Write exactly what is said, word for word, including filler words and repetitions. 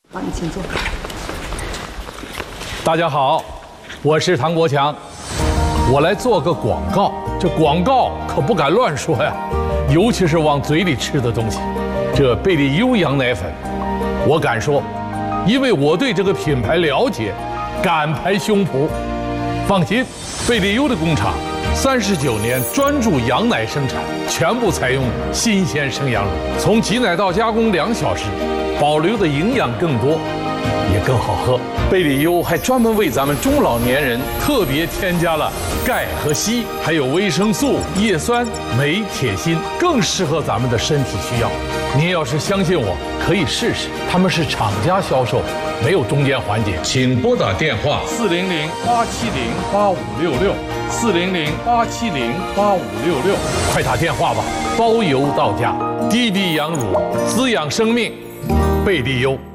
好，你请坐。 大家好，我是唐国强，我来做个广告。这广告可不敢乱说呀，尤其是往嘴里吃的东西。这贝利优羊奶粉，我敢说，因为我对这个品牌了解，敢拍胸脯。放心，贝利优的工厂三十九年专注羊奶生产，全部采用新鲜生羊乳，从挤奶到加工两小时，保留的营养更多，也更好喝。贝利优还专门为咱们中老年人特别添加了钙和硒，还有维生素、叶酸、镁、铁、锌，更适合咱们的身体需要。您要是相信我，可以试试。他们是厂家销售，没有中间环节。请拨打电话四零零八七零八五六六，四零零八七零八五六六，快打电话吧，包邮到家。滴滴羊乳，滋养生命，贝利优。